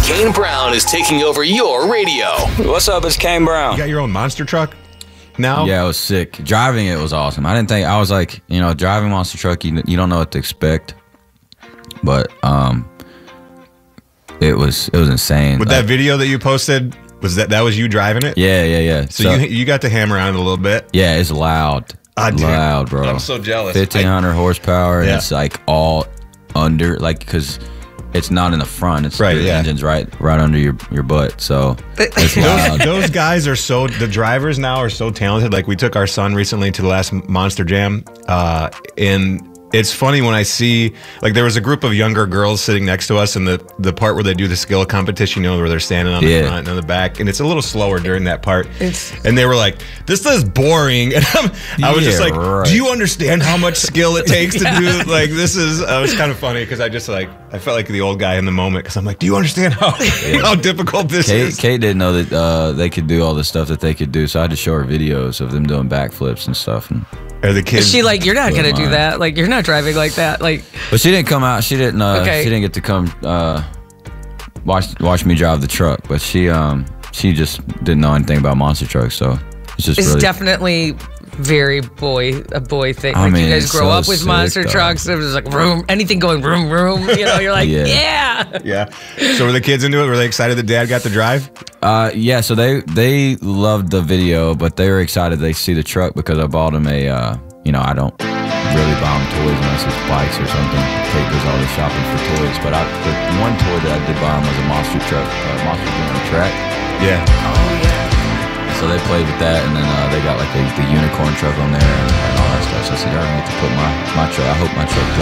Kane Brown is taking over your radio. What's up? It's Kane Brown. You got your own monster truck now? Yeah, it was sick. Driving it was awesome. I didn't think, I was like, you know, driving monster truck, you don't know what to expect. But it was insane. With that video that you posted, that was you driving it? Yeah. So you got to hammer on it a little bit? Yeah, it's loud. Loud, bro. I'm so jealous. 1,500 horsepower, and it's like all under, like, because it's not in the front. It's the engine's right under your butt. So it's loud. Those guys are the drivers now are so talented. Like, we took our son recently to the last Monster Jam, and it's funny when I see, like, there was a group of younger girls sitting next to us in the part where they do the skill competition, you know, where they're standing on the front and on the back, and it's a little slower during that part. And they were like, "This is boring," and I was just like, "Do you understand how much skill it takes to do like this?" It was kind of funny because I felt like the old guy in the moment because I'm like, "Do you understand how difficult this is?" Kate didn't know that they could do all the stuff that they could do, so I had to show her videos of them doing backflips and stuff. And are the kids? Is she like, "You're not gonna do that. Like, you're not driving like that." Like, but she didn't come out. She didn't. She didn't get to come watch me drive the truck. But she just didn't know anything about monster trucks. So it's just really definitely very a boy thing. I like, mean, you guys grow up with sick, monster trucks. It was like anything going vroom vroom. You know, you're like, yeah. So were the kids into it? Were they excited that Dad got to drive? Yeah. So they loved the video, but they were excited they see the truck because I bought them a. You know, I don't really buy them toys unless it's bikes or something. Kate does all the shopping for toys, but the one toy that I did buy them was a monster truck, monster track. Yeah. Oh yeah. So they played with that, and then they got like the unicorn truck on there and all that stuff. So I said, "I'm gonna get to put my truck. I hope my truck